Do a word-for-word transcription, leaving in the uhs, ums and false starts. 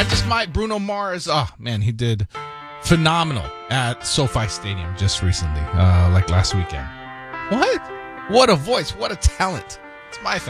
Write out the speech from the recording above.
I just might. Bruno Mars. Oh, man, he did phenomenal at SoFi Stadium just recently, uh, like last weekend. What? What a voice. What a talent. It's my thing.